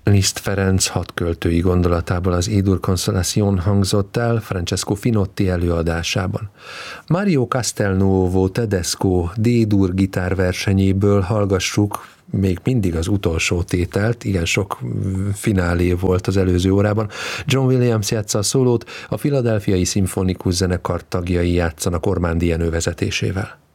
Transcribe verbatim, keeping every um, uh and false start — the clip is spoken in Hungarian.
Liszt Ferenc hat költői gondolatából az E-dur Consolación hangzott el Francesco Finotti előadásában. Mario Castelnuovo Tedesco D-dur gitárversenyéből hallgassuk még mindig az utolsó tételt, igen sok finálé volt az előző órában. John Williams játsza a szólót, a Philadelphiai Szimfonikus Zenekar tagjai játszanak Ormán Dienő vezetésével.